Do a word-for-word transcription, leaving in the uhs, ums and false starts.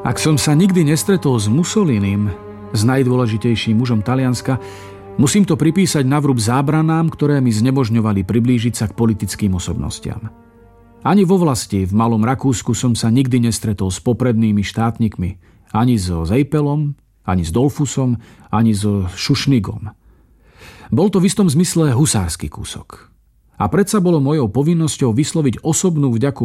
Ak som sa nikdy nestretol s Mussolinim, s najdôležitejším mužom Talianska, musím to pripísať navrúb zábranám, ktoré mi znemožňovali priblížiť sa k politickým osobnostiam. Ani vo vlasti v Malom Rakúsku som sa nikdy nestretol s poprednými štátnikmi, ani so Zeipelom, ani s Dolfusom, ani so Šušnigom. Bol to v istom zmysle husársky kúsok. A predsa bolo mojou povinnosťou vysloviť osobnú vďaku